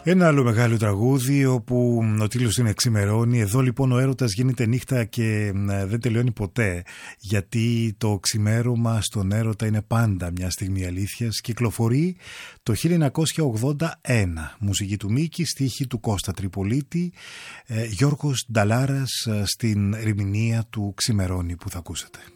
Ένα άλλο μεγάλο τραγούδι όπου ο τίτλος είναι «Ξημερώνει». Εδώ λοιπόν ο έρωτας γίνεται νύχτα και δεν τελειώνει ποτέ, γιατί το ξημέρωμα στον έρωτα είναι πάντα μια στιγμή αλήθειας. Κυκλοφορεί το 1981. Μουσική του Μίκη, στίχη του Κώστα Τριπολίτη, Γιώργος Νταλάρας στην ερμηνεία του «Ξημερώνει» που θα ακούσετε.